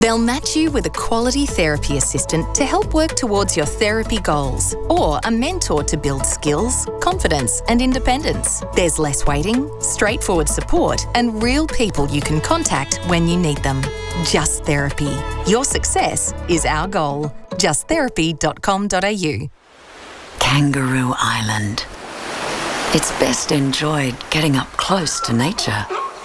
They'll match you with a quality therapy assistant to help work towards your therapy goals, or a mentor to build skills, confidence and independence. There's less waiting, straightforward support and real people you can contact when you need them. Just Therapy. Your success is our goal. justtherapy.com.au. Kangaroo Island. It's best enjoyed getting up close to nature,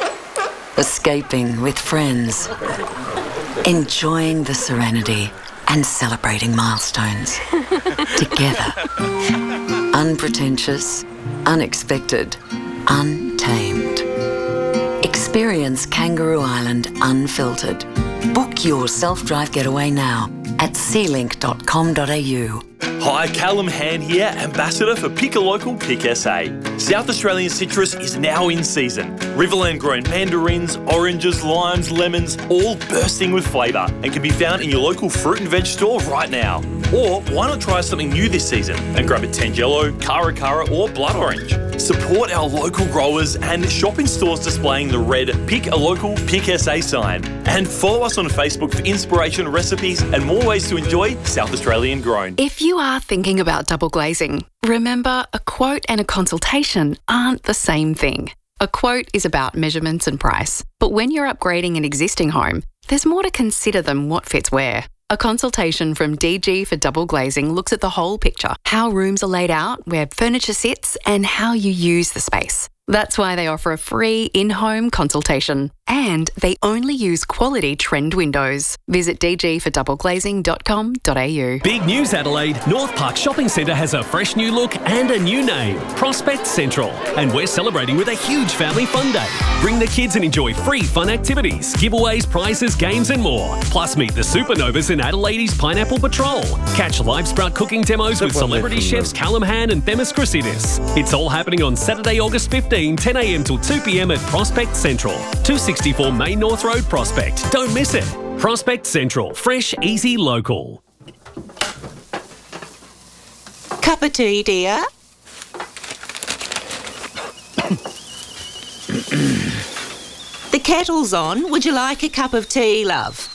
escaping with friends, enjoying the serenity and celebrating milestones together. Unpretentious, unexpected, untamed. Experience Kangaroo Island unfiltered. Book your self-drive getaway now at sealink.com.au. Hi, Callum Hand here, Ambassador for Pick a Local, Pick SA. South Australian citrus is now in season. Riverland grown mandarins, oranges, limes, lemons, all bursting with flavour and can be found in your local fruit and veg store right now. Or why not try something new this season and grab a Tangelo, Cara Cara or Blood Orange. Support our local growers and shop in stores displaying the red Pick a Local, Pick SA sign. And follow us on Facebook for inspiration, recipes and more ways to enjoy South Australian grown. If you are thinking about double glazing, remember a quote and a consultation aren't the same thing. A quote is about measurements and price, but when you're upgrading an existing home, there's more to consider than what fits where. A consultation from DG for Double Glazing looks at the whole picture, how rooms are laid out, where furniture sits, and how you use the space. That's why they offer a free in-home consultation. And they only use quality trend windows. Visit dgfordoubleglazing.com.au. Big news, Adelaide. North Park Shopping Centre has a fresh new look and a new name, Prospect Central. And we're celebrating with a huge family fun day. Bring the kids and enjoy free fun activities, giveaways, prizes, games and more. Plus meet the Supernovas in Adelaide's Pineapple Patrol. Catch live sprout cooking demos with celebrity chefs Callum Han and Themis Chrysidis. It's all happening on Saturday, August 15, 10 a.m. till 2 p.m. at Prospect Central, 264 Main North Road, Prospect. Don't miss it. Prospect Central. Fresh, easy, local. Cup of tea, dear? The kettle's on. Would you like a cup of tea, love?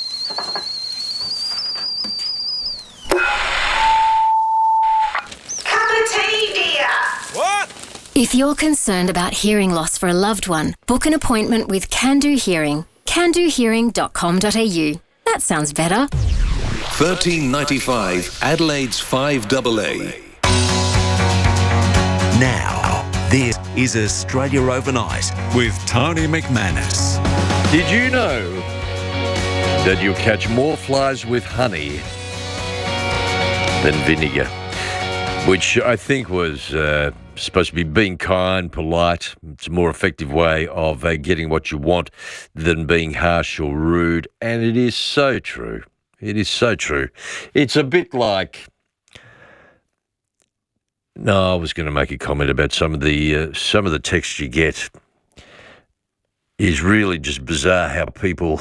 Cup of tea, dear. What? If you're concerned about hearing loss for a loved one, book an appointment with Can-Do Hearing. CanDoHearing.com.au. That sounds better. $13.95 Adelaide's 5AA. Now, this is Australia Overnight with Tony McManus. Did you know that you'll catch more flies with honey than vinegar? Which I think was supposed to be being kind, polite. It's a more effective way of getting what you want than being harsh or rude. And it is so true. It is so true. It's a bit like... No, I was going to make a comment about some of the texts you get. Is really just bizarre how people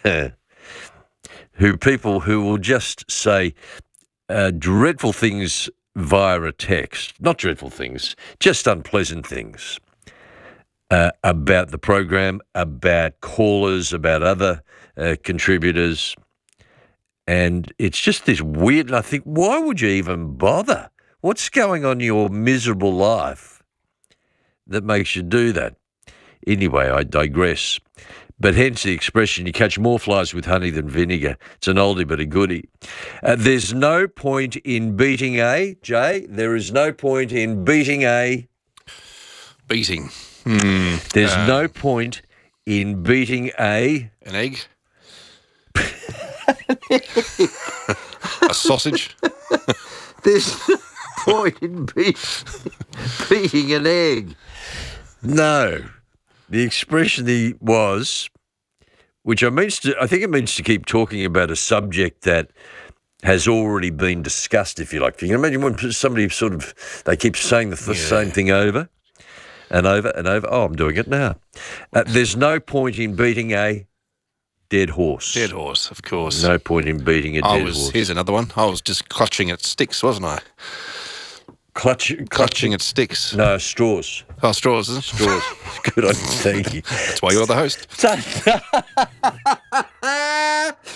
who will just say dreadful things via a text, not dreadful things, just unpleasant things about the program, about callers, about other contributors. And it's just this weird, and I think, why would you even bother? What's going on in your miserable life that makes you do that? Anyway, I digress. But hence the expression, you catch more flies with honey than vinegar. It's an oldie but a goodie. There's no point in beating a, Jay, there is no point in beating a... Beating. There's no point in beating a... An egg? A sausage? There's no point in beating an egg. No. The expression was, which I think it means to keep talking about a subject that has already been discussed, if you like. You can imagine when somebody they keep saying the same thing over and over and over. Oh, I'm doing it now. There's no point in beating a dead horse. Dead horse, of course. No point in beating a dead horse. Here's another one. I was just clutching at sticks, wasn't I? Clutching at sticks. No, straws. Oh, straws, isn't it? Straws. Good on you. Thank you. That's why you're the host.